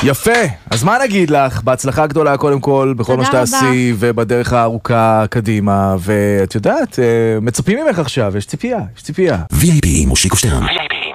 יפה, אז מה נגיד לך? בהצלחה גדולה קודם כל, בכל מה שתעשי, ובדרך הארוכה קדימה, ואת יודעת, מצפים ממך עכשיו, יש ציפייה. VIP מושיקו שטרן.